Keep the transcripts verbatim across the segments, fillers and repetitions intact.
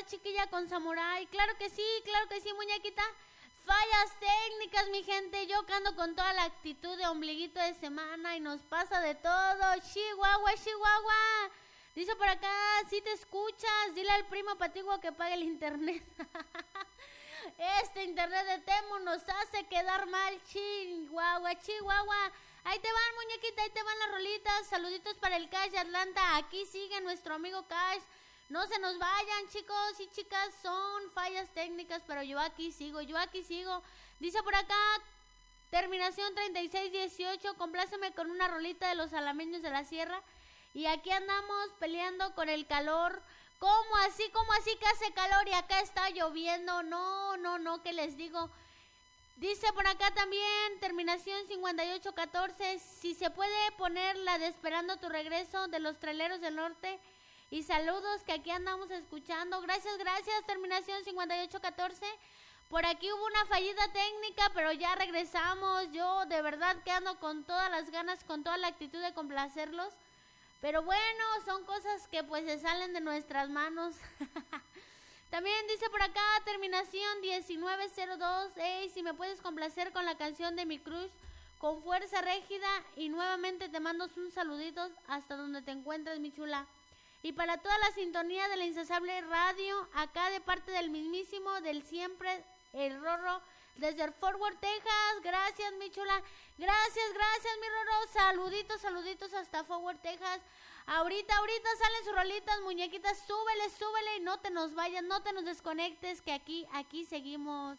chiquilla con Samurai. Claro que sí, claro que sí, muñequita. Fallas técnicas, mi gente. Yo que ando con toda la actitud de ombliguito de semana y nos pasa de todo. Chihuahua, Chihuahua. Dice por acá, si te escuchas, dile al primo Patiguo que pague el internet. Este internet de Temu nos hace quedar mal. Chihuahua, Chihuahua. Ahí te van, muñequita, ahí te van las rolitas. Saluditos para el Cash de Atlanta. Aquí sigue nuestro amigo Cash. No se nos vayan, chicos y chicas. Son fallas técnicas, pero yo aquí sigo, yo aquí sigo. Dice por acá, terminación treinta y seis dieciocho. Compláceme con una rolita de los alameños de la sierra. Y aquí andamos peleando con el calor. ¿Cómo así? ¿Cómo así que hace calor y acá está lloviendo? No, no, no, ¿qué les digo? Dice por acá también, terminación cincuenta y ocho catorce, si se puede poner la de Esperando tu regreso de los Traileros del Norte. Y saludos que aquí andamos escuchando. Gracias, gracias, terminación cincuenta y ocho catorce. Por aquí hubo una fallida técnica, pero ya regresamos. Yo de verdad que ando con todas las ganas, con toda la actitud de complacerlos. Pero bueno, son cosas que pues se salen de nuestras manos. También dice por acá, terminación diecinueve cero dos, hey, si me puedes complacer con la canción de mi crush, con fuerza rígida, y nuevamente te mando un saludito hasta donde te encuentres, mi chula. Y para toda la sintonía de la Insaciable Radio, acá de parte del mismísimo, del siempre, el Rorro, desde el Fort Worth, Texas. Gracias, mi chula. Gracias, gracias, mi Rorro. Saluditos, saluditos hasta Fort Worth, Texas. Ahorita, ahorita salen sus rolitas, muñequitas. Súbele, súbele y no te nos vayas, no te nos desconectes, que aquí, aquí seguimos.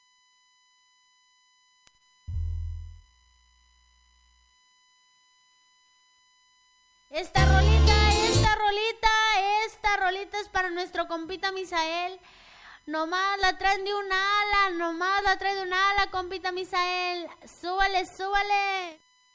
Esta rolita, esta rolita, esta rolita es para nuestro compita Misael. Nomás la traen de un ala, nomás la traen de un ala, compita Misael. Súbale, súbale.